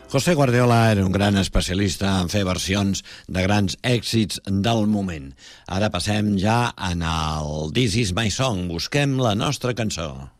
José Guardiola era un gran especialista en fer versions de grans èxits del moment. Ara passem ja en el This Is My Song. Busquem la nostra cançó.